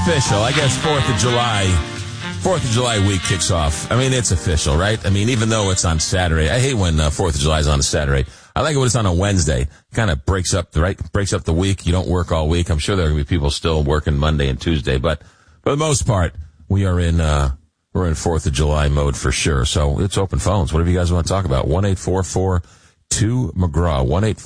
Official. I guess 4th of July week kicks off. I mean, it's official, right? I mean, even though it's on Saturday. I hate when 4th of July is on a Saturday. I like it when it's on a Wednesday. Kind of breaks up the week. You don't work all week. I'm sure there are going to be people still working Monday and Tuesday, but for the most part, we're in 4th of July mode for sure. So it's open phones. Whatever you guys want to talk about. 1-844-2-McGraw.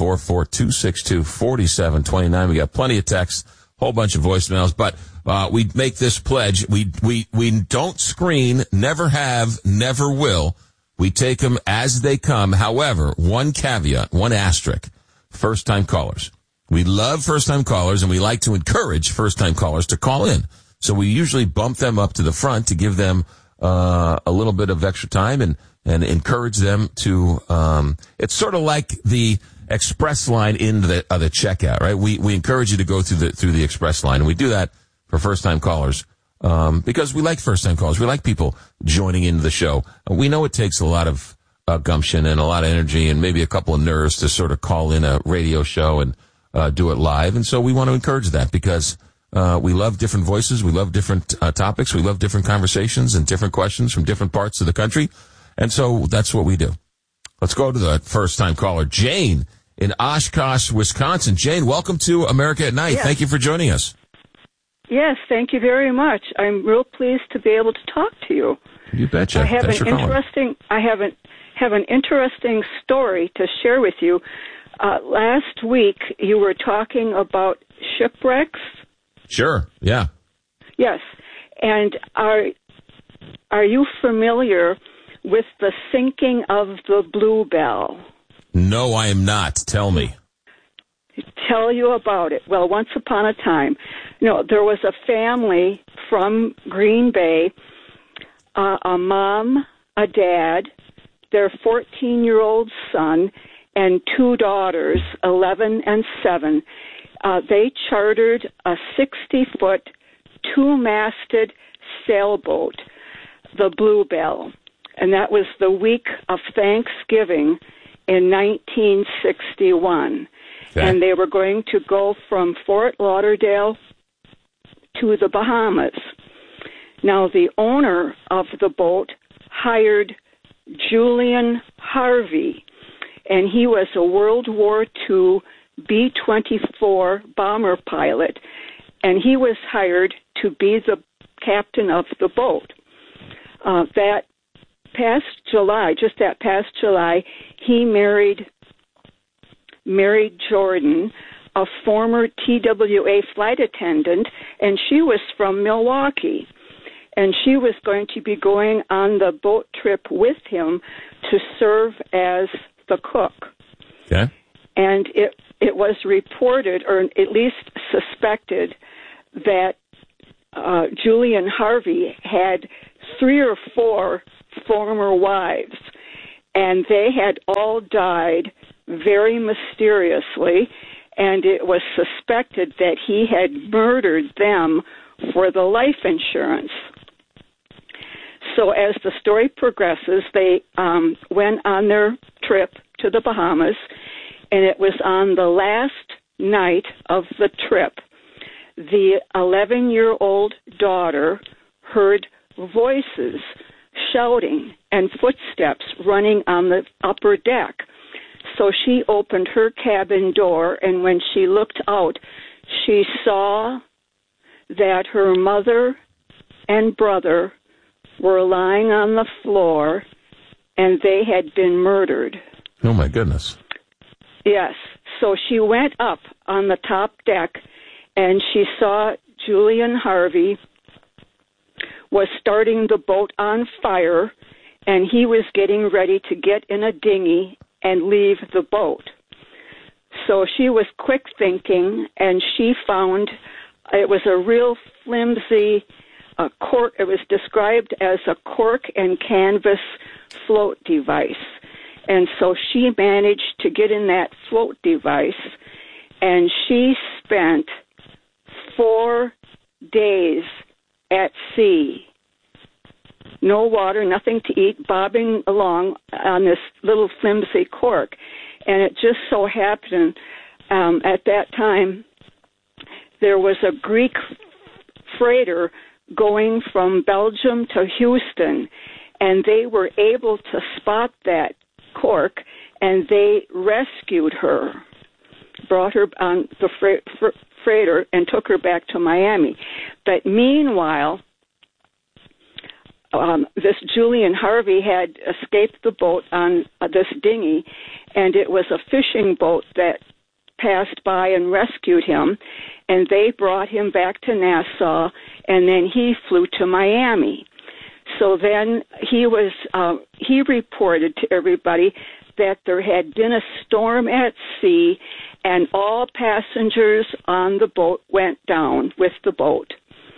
1-844-262-4729. We got plenty of texts, whole bunch of voicemails, but we make this pledge. We don't screen, never have, never will. We take them as they come. However, one caveat, one asterisk, first-time callers. We love first-time callers, and we like to encourage first-time callers to call in. So we usually bump them up to the front to give them a little bit of extra time and encourage them to it's sort of like the express line in the checkout, right? We encourage you to go through the express line, and we do that for first-time callers. Because we like first-time callers. We like people joining into the show. We know it takes a lot of gumption and a lot of energy and maybe a couple of nerves to sort of call in a radio show and do it live. And so we want to encourage that because we love different voices. We love different topics. We love different conversations and different questions from different parts of the country. And so that's what we do. Let's go to the first-time caller, Jane in Oshkosh, Wisconsin. Jane, welcome to America at Night. Yes. Thank you for joining us. Yes, thank you very much. I'm real pleased to be able to talk to you. You betcha. I have Thanks for calling. I have an interesting story to share with you. Last week you were talking about shipwrecks. Sure. Yeah. Yes. And are you familiar with the sinking of the Bluebell? No, I am not. Tell me. Tell you about it. Well, once upon a time, there was a family from Green Bay, a mom, a dad, their 14-year-old son, and two daughters, 11 and 7. They chartered a 60-foot, two-masted sailboat, the Bluebell, and that was the week of Thanksgiving in 1961. Okay. And they were going to go from Fort Lauderdale to the Bahamas. Now, the owner of the boat hired Julian Harvey, and he was a World War II B-24 bomber pilot, and he was hired to be the captain of the boat. That past July, he married Jordan, a former TWA flight attendant, and she was from Milwaukee. And she was going to be going on the boat trip with him to serve as the cook. Okay. And it was reported, or at least suspected, that Julian Harvey had 3 or 4 former wives, and they had all died very mysteriously, and it was suspected that he had murdered them for the life insurance. So as the story progresses, they went on their trip to the Bahamas, and it was on the last night of the trip. The 11-year-old daughter heard voices shouting and footsteps running on the upper deck. So she opened her cabin door, and when she looked out, she saw that her mother and brother were lying on the floor, and they had been murdered. Oh, my goodness. Yes. So she went up on the top deck, and she saw Julian Harvey was starting the boat on fire, and he was getting ready to get in a dinghy and leave the boat. So she was quick thinking, and she found it was a real flimsy cork. It was described as a cork and canvas float device. And so she managed to get in that float device, and she spent 4 days at sea. No water, nothing to eat, bobbing along on this little flimsy cork. And it just so happened at that time there was a Greek freighter going from Belgium to Houston, and they were able to spot that cork, and they rescued her, brought her on the freighter, and took her back to Miami. But meanwhile, this Julian Harvey had escaped the boat on this dinghy, and it was a fishing boat that passed by and rescued him, and they brought him back to Nassau, and then he flew to Miami. So then he reported to everybody that there had been a storm at sea, and all passengers on the boat went down with the boat.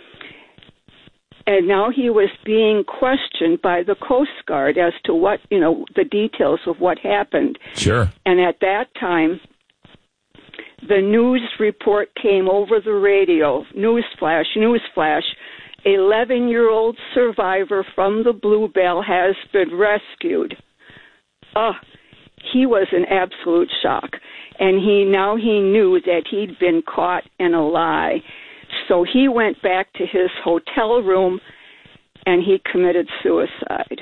And now he was being questioned by the Coast Guard as to what, the details of what happened. Sure. And at that time, the news report came over the radio. Newsflash. 11-year-old survivor from the Bluebell has been rescued. He was in absolute shock. And he knew that he'd been caught in a lie. So he went back to his hotel room and he committed suicide.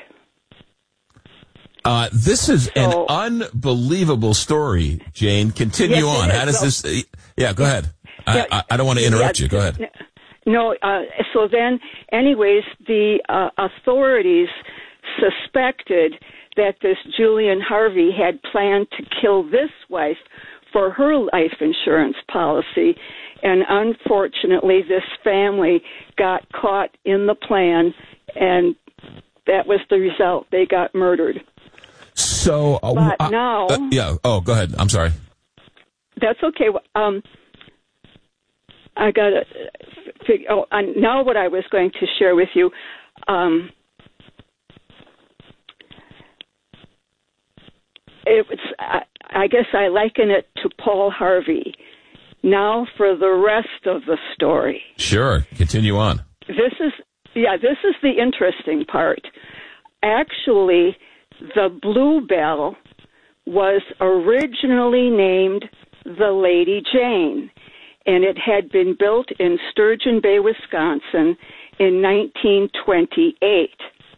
This is an unbelievable story, Jane. Continue on. How does this? Yeah, go ahead. I don't want to interrupt you. Go ahead. No. So then, anyways, the authorities suspected that this Julian Harvey had planned to kill this wife for her life insurance policy. And unfortunately, this family got caught in the plan, and that was the result. They got murdered. So, but now... go ahead. I'm sorry. That's okay. I got to figure... now what I was going to share with you... I guess I liken it to Paul Harvey. Now for the rest of the story. Sure. Continue on. This is the interesting part. Actually, the Bluebell was originally named the Lady Jane, and it had been built in Sturgeon Bay, Wisconsin in 1928.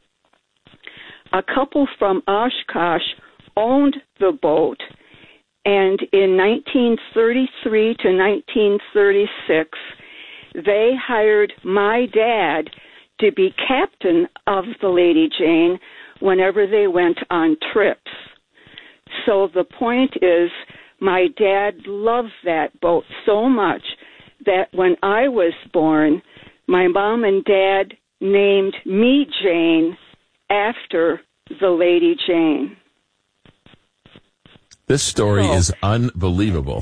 A couple from Oshkosh owned the boat, and in 1933 to 1936, they hired my dad to be captain of the Lady Jane whenever they went on trips. So the point is, my dad loved that boat so much that when I was born, my mom and dad named me Jane after the Lady Jane. This story is unbelievable.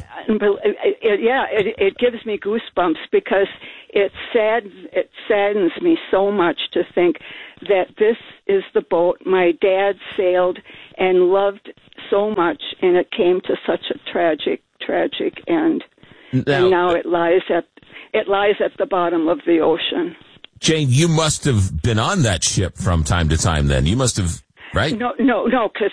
It gives me goosebumps because it saddens me so much to think that this is the boat my dad sailed and loved so much, and it came to such a tragic end. And now it lies at the bottom of the ocean. Jane, you must have been on that ship from time to time. Then you must have, right? No, because.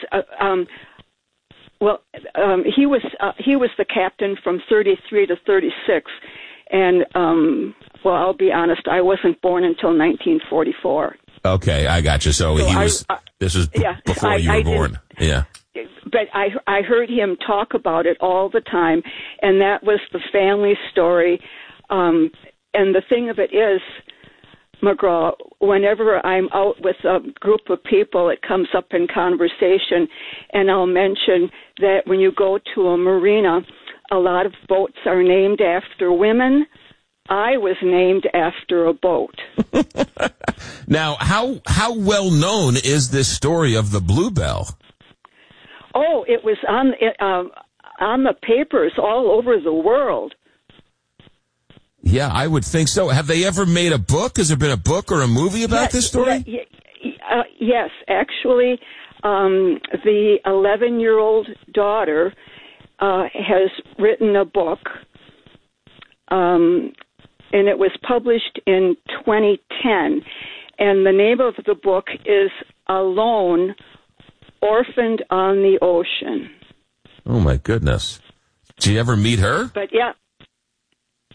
He was the captain from 33 to 36, and I'll be honest, I wasn't born until 1944. Okay, I got you. So he was. This was before you were born. Yeah. But I heard him talk about it all the time, and that was the family story. And the thing of it is, McGraw, whenever I'm out with a group of people, it comes up in conversation, and I'll mention that when you go to a marina, a lot of boats are named after women. I was named after a boat. Now, how well known is this story of the Bluebell? Oh, it was on the papers all over the world. Yeah, I would think so. Have they ever made a book? Has there been a book or a movie about this story? Yes, actually, the 11-year-old daughter has written a book, and it was published in 2010. And the name of the book is Alone, Orphaned on the Ocean. Oh, my goodness. Did you ever meet her? But, yeah.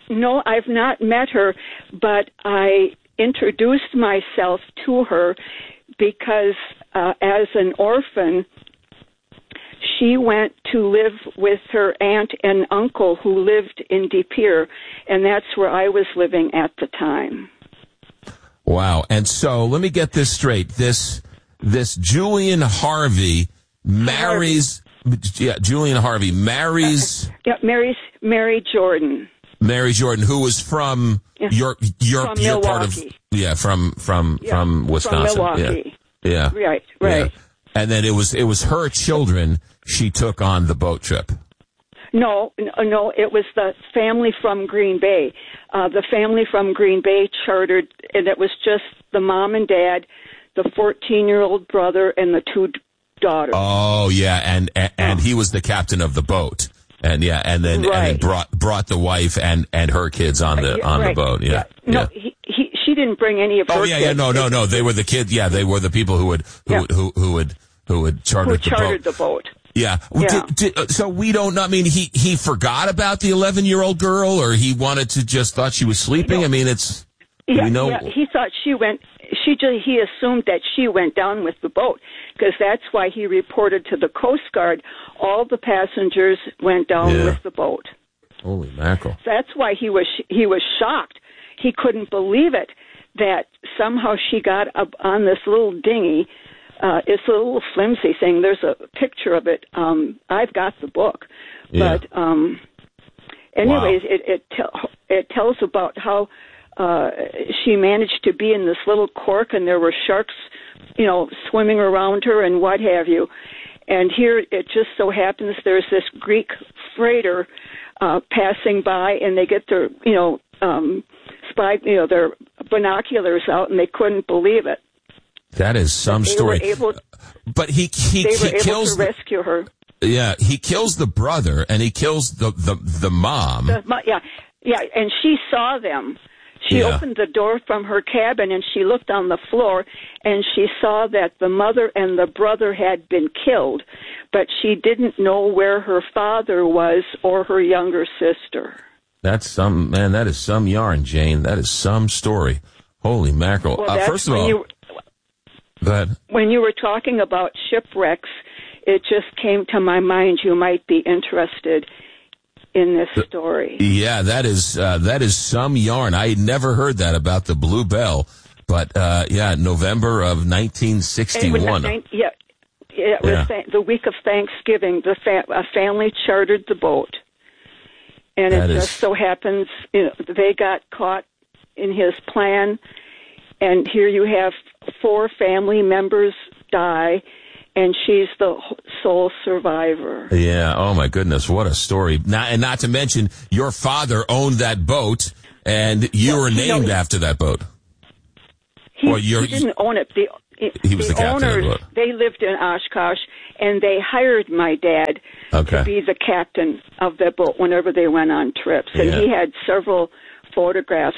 No, I've not met her, but I introduced myself to her because as an orphan, she went to live with her aunt and uncle who lived in De Pere, and that's where I was living at the time. Wow. And so let me get this straight. This Julian Harvey marries, Julian Harvey marries. Marries Mary Jordan. Mary Jordan, who was from your part of, from Wisconsin. From Milwaukee. Yeah. Right. Yeah. And then it was her children she took on the boat trip. No, it was the family from Green Bay. The family from Green Bay chartered, and it was just the mom and dad, the 14-year-old brother, and the 2 daughters. Oh, yeah, and he was the captain of the boat. And then brought the wife and her kids on the boat. Yeah. No, she didn't bring any of her kids. No. They were the kids. Yeah, they were the people who had chartered the boat. Yeah. So we don't know. I mean, he forgot about the 11-year-old girl, or he wanted to just thought she was sleeping. I mean, it's. Yeah, he thought she went. He assumed that she went down with the boat, because that's why he reported to the Coast Guard. All the passengers went down with the boat. Holy mackerel! So that's why he was shocked. He couldn't believe it that somehow she got up on this little dinghy. It's a little flimsy thing. There's a picture of it. I've got the book, but anyways, it tells about how. She managed to be in this little cork, and there were sharks, swimming around her and what have you. And here it just so happens there's this Greek freighter passing by, and they get their, their binoculars out, and they couldn't believe it. That is some story. But he kills to rescue her. Yeah, he kills the brother, and he kills the mom. Yeah, and she saw them. She opened the door from her cabin, and she looked on the floor, and she saw that the mother and the brother had been killed, but she didn't know where her father was or her younger sister. That is some yarn, Jane. That is some story. Holy mackerel. Well, first of all, go ahead. When you were talking about shipwrecks, it just came to my mind you might be interested in this story. Yeah, that is some yarn. I had never heard that about the Blue Bell, but November of 1961. It was the week of Thanksgiving. A family chartered the boat, and it just so happens they got caught in his plan, and here you have 4 family members die. And she's the sole survivor. Yeah. Oh my goodness, what a story! Not to mention, your father owned that boat, and you were named after that boat. He didn't own it. He was the captain of the boat. They lived in Oshkosh, and they hired my dad to be the captain of that boat whenever they went on trips. And he had several photographs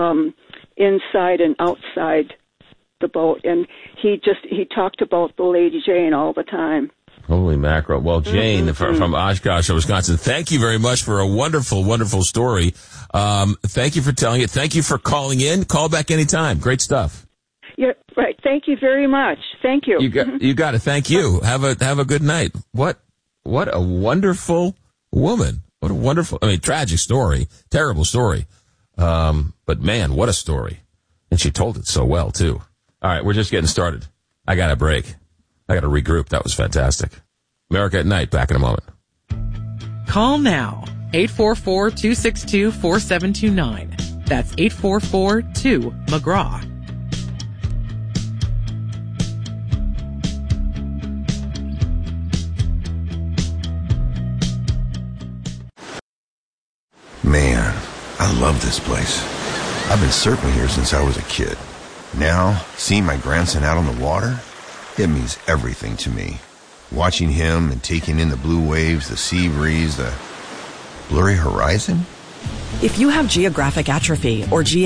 inside and outside the boat, and he talked about the Lady Jane all the time. Holy mackerel. Well, Jane from Oshkosh, Wisconsin, thank you very much for a wonderful, wonderful story. Thank you for telling it. Thank you for calling in. Call back anytime. Great stuff. Yeah, right. Thank you very much. Thank you. You got it. Thank you. Have a good night. What a wonderful woman. What a wonderful, tragic story, terrible story. But man, what a story. And she told it so well too. All right, we're just getting started. I got a break. I got to regroup. That was fantastic. America at Night, back in a moment. Call now. 844-262-4729. That's 844-2-McGraw. Man, I love this place. I've been surfing here since I was a kid. Now, seeing my grandson out on the water, it means everything to me. Watching him and taking in the blue waves, the sea breeze, the blurry horizon. If you have geographic atrophy, or GA,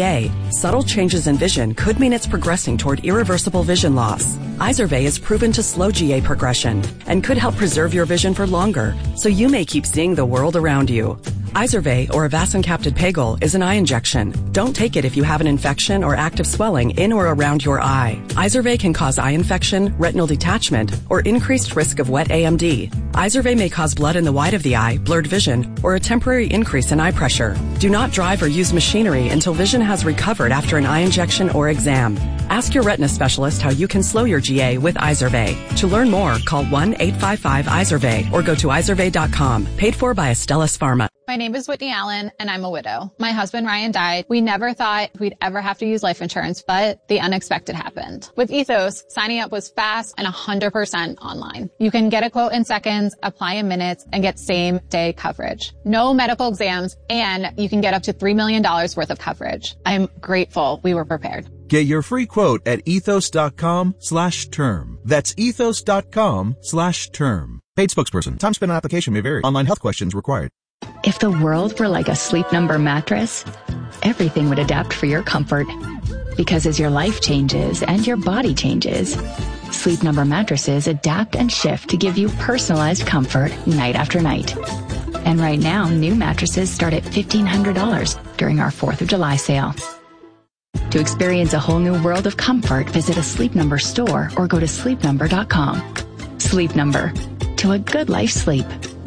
Subtle changes in vision could mean it's progressing toward irreversible vision loss. Izervay is proven to slow GA progression and could help preserve your vision for longer, so you may keep seeing the world around you. Izervay, or avacincaptad pegol, is an eye injection. Don't take it if you have an infection or active swelling in or around your eye. Izervay can cause eye infection, retinal detachment, or increased risk of wet AMD. Izervay may cause blood in the white of the eye, blurred vision, or a temporary increase in eye pressure. Do not drive or use machinery until vision has recovered after an eye injection or exam. Ask your retina specialist how you can slow your GA with Izervay. To learn more, call 1-855-IZERVAY or go to izervay.com. Paid for by Astellas Pharma. My name is Whitney Allen, and I'm a widow. My husband, Ryan, died. We never thought we'd ever have to use life insurance, but the unexpected happened. With Ethos, signing up was fast and 100% online. You can get a quote in seconds, apply in minutes, and get same-day coverage. No medical exams, and you can get up to $3 million worth of coverage. I'm grateful we were prepared. Get your free quote at ethos.com/term. That's ethos.com/term. Paid spokesperson. Time spent on application may vary. Online health questions required. If the world were like a Sleep Number mattress, everything would adapt for your comfort. Because as your life changes and your body changes, Sleep Number mattresses adapt and shift to give you personalized comfort night after night. And right now, new mattresses start at $1,500 during our 4th of July sale. To experience a whole new world of comfort, visit a Sleep Number store or go to sleepnumber.com. Sleep Number. To a good life sleep.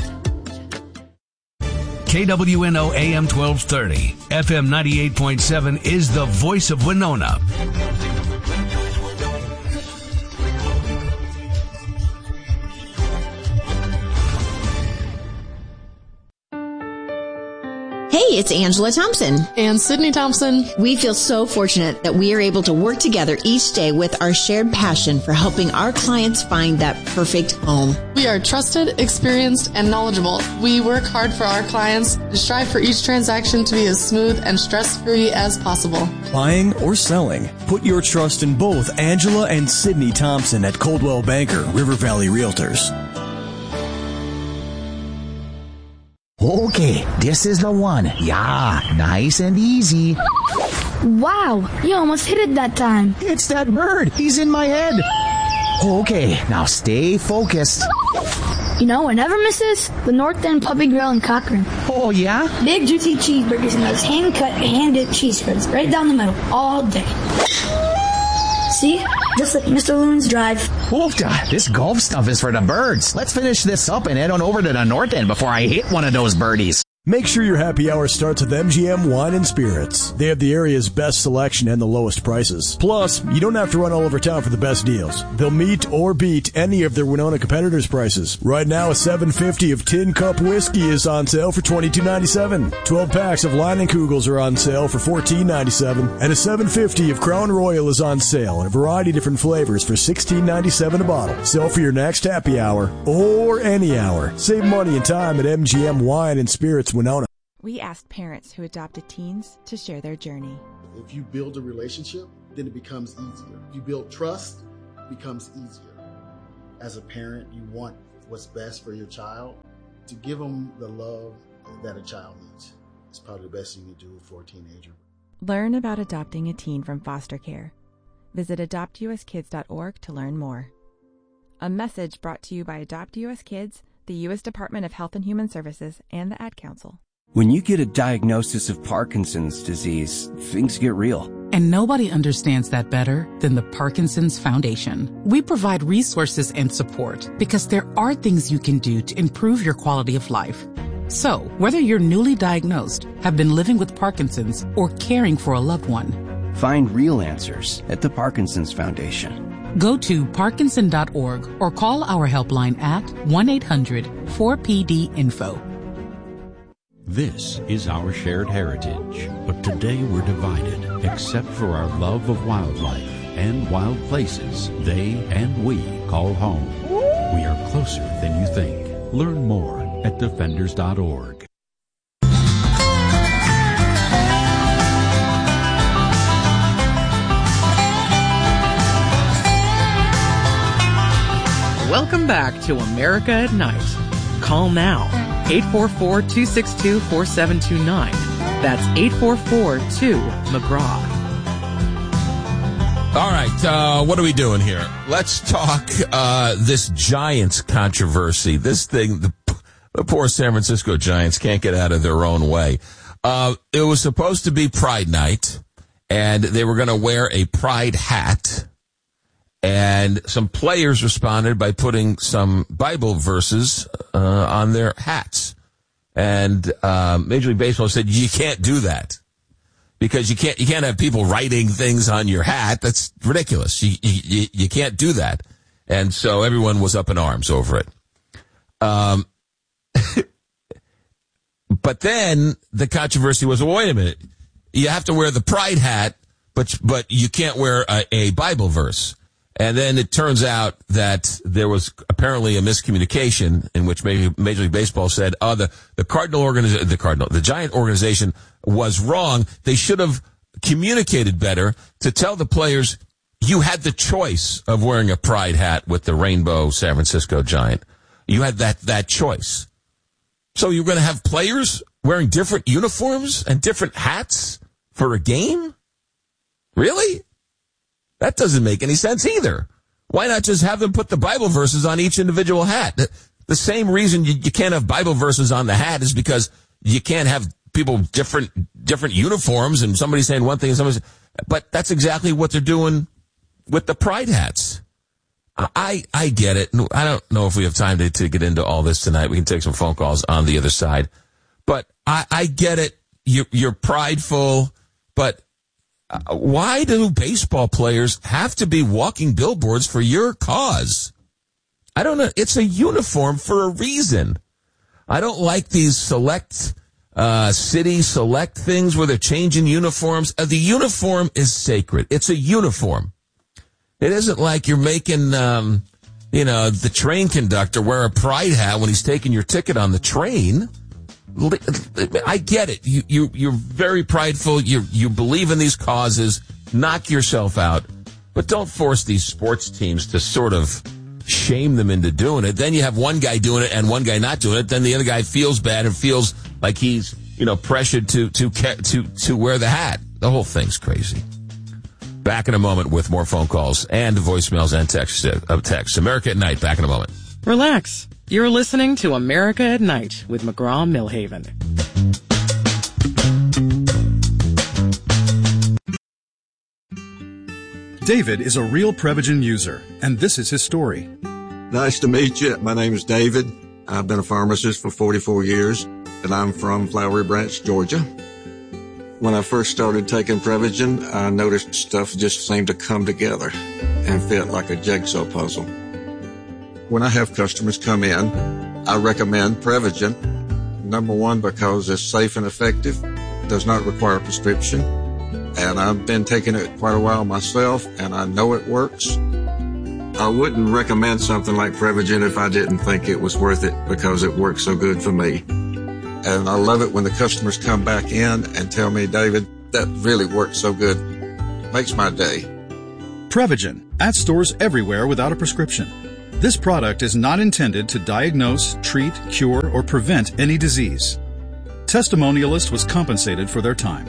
KWNO AM 1230, FM 98.7 is the voice of Winona. Hey, it's Angela Thompson. And Sydney Thompson. We feel so fortunate that we are able to work together each day with our shared passion for helping our clients find that perfect home. We are trusted, experienced, and knowledgeable. We work hard for our clients and strive for each transaction to be as smooth and stress-free as possible. Buying or selling, put your trust in both Angela and Sydney Thompson at Coldwell Banker, River Valley Realtors. Okay, this is the one. Yeah, nice and easy. Wow, you almost hit it that time. It's that bird. He's in my head. Okay, now stay focused. You know what never misses? The North End Puppy Grill in Cochrane. Oh, yeah? Big, juicy cheeseburgers and those hand-cut, hand-dipped cheese spreads right down the middle all day. See? Just like Mr. Loon's Drive. Oofda, this golf stuff is for the birds. Let's finish this up and head on over to the North End before I hit one of those birdies. Make sure your happy hour starts with MGM Wine and Spirits. They have the area's best selection and the lowest prices. Plus, you don't have to run all over town for the best deals. They'll meet or beat any of their Winona competitors' prices. Right now, a $7.50 of Tin Cup whiskey is on sale for $22.97. 12 packs of Leinenkugels are on sale for $14.97. And a $7.50 of Crown Royal is on sale in a variety of different flavors for $16.97 a bottle. So for your next happy hour or any hour, save money and time at MGM Wine and Spirits Winona. We asked parents who adopted teens to share their journey. If you build a relationship, then it becomes easier. If you build trust, it becomes easier. As a parent, you want what's best for your child. To give them the love that a child needs is probably the best thing you do for a teenager. Learn about adopting a teen from foster care. Visit adoptuskids.org to learn more. A message brought to you by Adopt US Kids, the U.S. Department of Health and Human Services, and the Ad Council. When you get a diagnosis of Parkinson's disease, things get real. And nobody understands that better than the Parkinson's Foundation. We provide resources and support because there are things you can do to improve your quality of life. So, whether you're newly diagnosed, have been living with Parkinson's, or caring for a loved one, find real answers at the Parkinson's Foundation. Go to Parkinson.org or call our helpline at 1-800-4PD-INFO. This is our shared heritage, but today we're divided, except for our love of wildlife and wild places they and we call home. We are closer than you think. Learn more at defenders.org. Welcome back to America at Night. Call now, 844-262-4729. That's 844-2-McGraw. All right, what are we doing here? Let's talk this Giants controversy. This thing, the poor San Francisco Giants can't get out of their own way. It was supposed to be Pride Night, and they were going to wear a Pride hat. And some players responded by putting some Bible verses on their hats. And Major League Baseball said, you can't do that. Because you can't have people writing things on your hat. That's ridiculous. You can't do that. And so everyone was up in arms over it. But then the controversy was, well, wait a minute. You have to wear the Pride hat, but you can't wear a Bible verse. And then it turns out that there was apparently a miscommunication in which Major League Baseball said, the Giant organization was wrong. They should have communicated better to tell the players you had the choice of wearing a Pride hat with the rainbow San Francisco Giant. You had that choice. So you're going to have players wearing different uniforms and different hats for a game? Really? That doesn't make any sense either. Why not just have them put the Bible verses on each individual hat? The same reason you can't have Bible verses on the hat is because you can't have people different uniforms and somebody saying one thing and somebody. But that's exactly what they're doing with the Pride hats. I get it. I don't know if we have time to get into all this tonight. We can take some phone calls on the other side. But I get it. You're prideful, but why do baseball players have to be walking billboards for your cause? I don't know. It's a uniform for a reason. I don't like these select things where they're changing uniforms. The uniform is sacred. It's a uniform. It isn't like you're making, the train conductor wear a Pride hat when he's taking your ticket on the train. I get it. You're very prideful. You believe in these causes. Knock yourself out. But don't force these sports teams to sort of shame them into doing it. Then you have one guy doing it and one guy not doing it. Then the other guy feels bad and feels like he's, pressured to wear the hat. The whole thing's crazy. Back in a moment with more phone calls and voicemails and texts. America at Night. Back in a moment. Relax. You're listening to America at Night with McGraw-Milhaven. David is a real Prevagen user, and this is his story. Nice to meet you. My name is David. I've been a pharmacist for 44 years, and I'm from Flowery Branch, Georgia. When I first started taking Prevagen, I noticed stuff just seemed to come together and fit like a jigsaw puzzle. When I have customers come in, I recommend Prevagen. Number one, because it's safe and effective, does not require a prescription, and I've been taking it quite a while myself, and I know it works. I wouldn't recommend something like Prevagen if I didn't think it was worth it because it works so good for me. And I love it when the customers come back in and tell me, David, that really works so good. Makes my day. Prevagen, at stores everywhere without a prescription. This product is not intended to diagnose, treat, cure, or prevent any disease. Testimonialist was compensated for their time.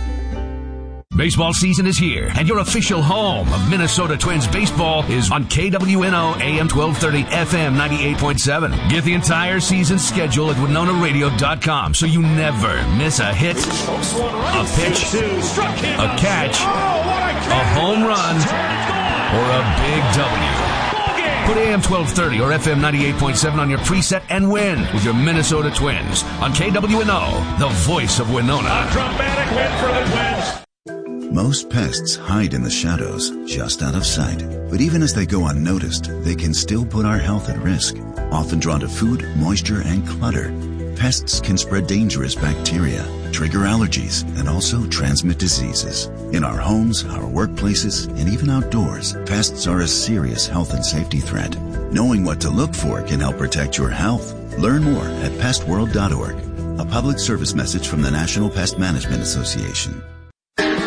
Baseball season is here, and your official home of Minnesota Twins baseball is on KWNO AM 1230 FM 98.7. Get the entire season schedule at WinonaRadio.com so you never miss a hit, a pitch, a catch, a home run, or a big W. Put AM 1230 or FM 98.7 on your preset and win with your Minnesota Twins on KWNO, the voice of Winona. A dramatic win for the Twins. Most pests hide in the shadows, just out of sight. But even as they go unnoticed, they can still put our health at risk. Often drawn to food, moisture, and clutter, pests can spread dangerous bacteria, trigger allergies, and also transmit diseases. In our homes, our workplaces, and even outdoors, pests are a serious health and safety threat. Knowing what to look for can help protect your health. Learn more at pestworld.org. A public service message from the National Pest Management Association.